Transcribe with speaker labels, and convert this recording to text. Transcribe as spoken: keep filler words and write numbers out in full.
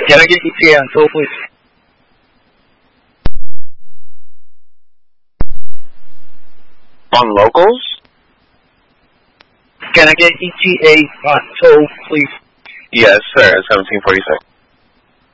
Speaker 1: Can I get E T A on toll, please?
Speaker 2: On locals?
Speaker 1: Can I get E T A on toll, please?
Speaker 2: Yes, sir. seventeen forty-six.